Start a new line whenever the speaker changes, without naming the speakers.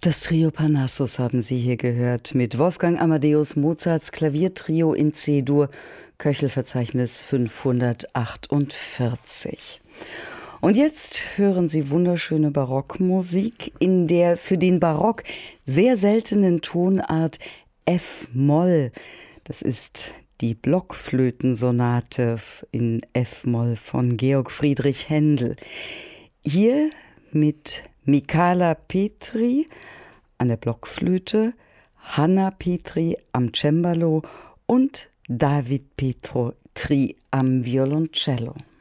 Das Trio Parnassus haben Sie hier gehört mit Wolfgang Amadeus Mozarts Klaviertrio in C-Dur, Köchelverzeichnis 548. Und jetzt hören Sie wunderschöne Barockmusik in der für den Barock sehr seltenen Tonart F-Moll. Das ist die Blockflötensonate in F-Moll von Georg Friedrich Händel. Hier mit Michala Petri an der Blockflöte, Hanna Petri am Cembalo und David Petri am Violoncello.